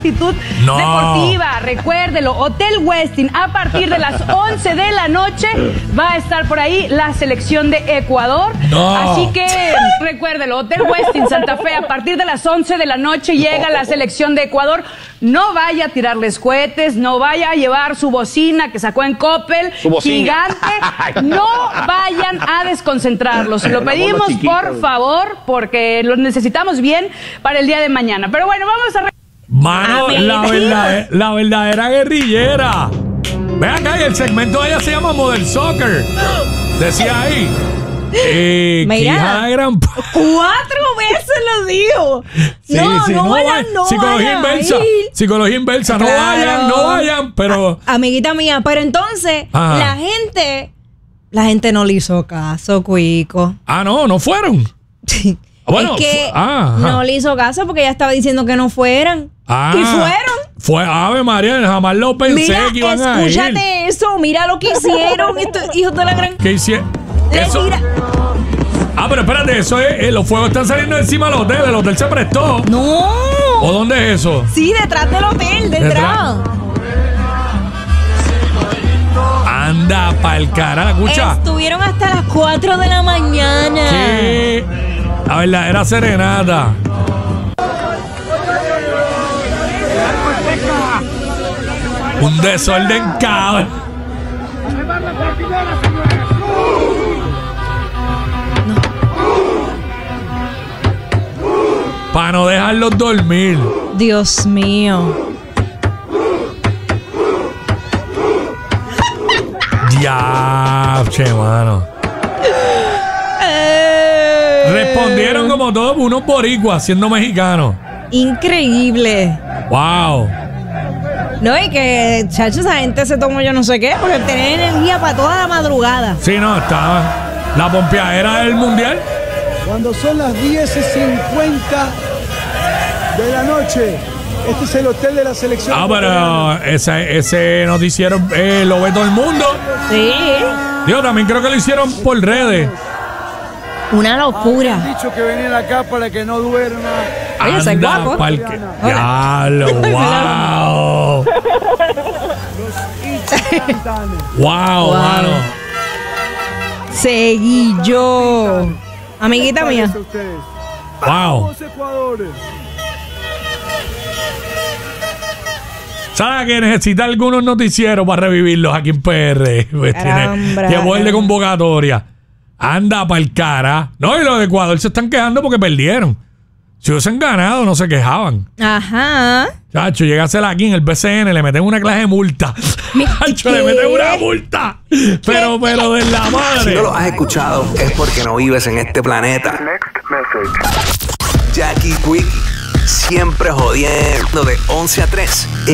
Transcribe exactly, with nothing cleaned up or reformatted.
actitud no. deportiva, recuérdelo, Hotel Westin, a partir de las once de la noche va a estar por ahí la selección de Ecuador, no. así que recuérdelo, Hotel Westin Santa Fe, a partir de las once de la noche llega la selección de Ecuador. No vaya a tirarles cohetes, no vaya a llevar su bocina que sacó en Coppel, gigante, no vayan a desconcentrarlos, lo pedimos por favor, porque los necesitamos bien para el día de mañana, pero bueno, vamos a... Mano, la, verdad, la verdadera guerrillera. Ve acá, y el segmento de ella se llama Model Soccer. Decía ahí. Eh, Mira, gran... cuatro veces lo digo. Sí, no, sí, no, no vayan, no Psicología vayan inversa. Psicología inversa. No Claro. vayan, no vayan, pero... A, amiguita mía, pero entonces, Ajá. la gente, la gente no le hizo caso, Cuico. Ah, no, no fueron. Bueno, es que fu- ah, no le hizo caso porque ella estaba diciendo que no fueran. Ah, y fueron. Fue Ave María, jamás lo pensé Mira, que iban a ir. escúchate eso, mira lo que hicieron estos hijos de la gran... ¿Qué hicieron? Le Eso... tira- Ah, pero espérate, eso es, eh, los fuegos están saliendo encima del hotel, el hotel se prestó. No. ¿O dónde es eso? Sí, detrás del hotel, detrás. Detrás. Anda pa'l carajo, escucha. Estuvieron hasta las cuatro de la mañana. ¿Qué? La verdadera serenata. Un desorden cabrón. Para no dejarlos dormir. Dios mío. Ya, che, mano. Eh, Respondieron como todos unos boricuas siendo mexicanos. Increíble. Wow. No, y que, chacho, esa gente se tomó yo no sé qué, porque tener energía para toda la madrugada. Sí, no, estaba la pompeadera del mundial. Cuando son las diez y cincuenta de la noche, este es el hotel de la selección. Ah, pero ese, ese noticiero eh, lo ve todo el mundo. Sí. Yo también creo que lo hicieron por redes. Una locura. Han dicho que venían acá para que no duerma. Oye, ese es Anda guapo. pa'l que- Diablo, wow. Wow, Wow. mano. Seguí yo. Amiguita mía. Parece a ustedes. Wow. Vamos, Ecuador. ¿Sabes que necesita algunos noticieros para revivirlos aquí en P R? Pues tiene, Caramba. tiene poder de convocatoria. Anda pa'l cara. No, y los de Ecuador se están quejando porque perdieron. Si hubiesen ganado, no se quejaban. Ajá. Chacho, llegásela aquí en el B C N, le meten una clase de multa. Chacho, le meten una multa. Pero, pero de la Si madre. no lo has escuchado, es porque no vives en este planeta. Jackie Quickie, siempre jodiendo de once a tres.